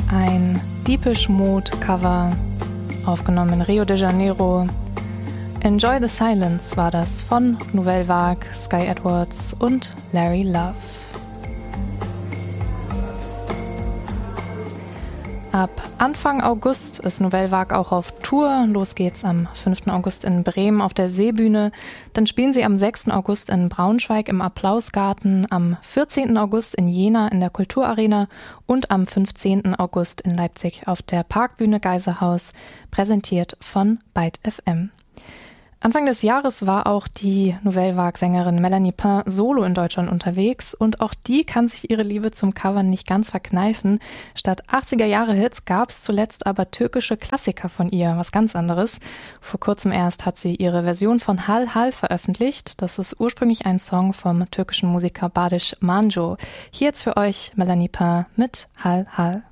Ein Depeche Mode Cover, aufgenommen in Rio de Janeiro. Enjoy the Silence war das von Nouvelle Vague, Sky Edwards und Larry Love. Ab Anfang August ist Nouvelle Vague auch auf Tour. Los geht's am 5. August in Bremen auf der Seebühne. Dann spielen sie am 6. August in Braunschweig im Applausgarten, am 14. August in Jena in der Kulturarena und am 15. August in Leipzig auf der Parkbühne Geiserhaus, präsentiert von Byte FM. Anfang des Jahres war auch die Nouvelle Vague-Sängerin Melanie Pain solo in Deutschland unterwegs und auch die kann sich ihre Liebe zum Covern nicht ganz verkneifen. Statt 80er-Jahre-Hits gab es zuletzt aber türkische Klassiker von ihr, was ganz anderes. Vor kurzem erst hat sie ihre Version von Hal Hal veröffentlicht. Das ist ursprünglich ein Song vom türkischen Musiker Barış Manço. Hier jetzt für euch Melanie Pain mit Hal Hal.